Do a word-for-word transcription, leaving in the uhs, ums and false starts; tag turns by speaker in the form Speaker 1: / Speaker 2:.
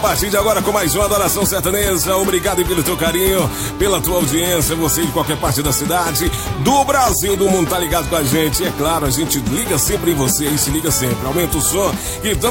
Speaker 1: A partir de agora com mais uma Adoração Sertaneja. Obrigado pelo teu carinho, pela tua audiência. Você de qualquer parte da cidade, do Brasil, do mundo, tá ligado com a gente. E é claro, a gente liga sempre em você e se liga sempre. Aumenta o som e